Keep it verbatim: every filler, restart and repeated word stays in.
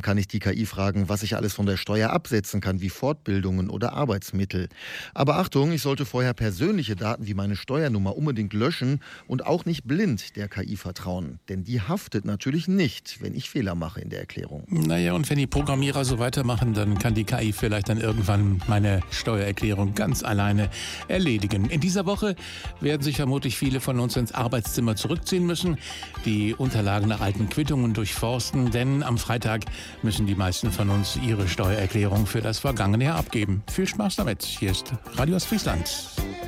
kann ich die K I fragen, was ich alles von der Steuer absetzen kann, wie Fortbildungen oder Arbeitsmittel. Aber Achtung, ich sollte vorher persönliche Daten wie meine Steuernummer unbedingt löschen und auch nicht blind der K I vertrauen. Denn die haftet natürlich nicht, wenn ich Fehler mache in der Erklärung. Naja, und wenn die Programmierer so weitermachen, dann kann die K I vielleicht dann irgendwann meine Steuererklärung ganz alleine erledigen. In dieser Woche werden sich vermutlich viele von uns ins Arbeitszimmer zurückziehen müssen, die Unterlagen nach alten Quittungen durchforsten, denn am Freitag müssen die meisten von uns ihre Steuererklärung für das vergangene Jahr abgeben. Viel Spaß damit. Hier ist Radio Ostfriesland.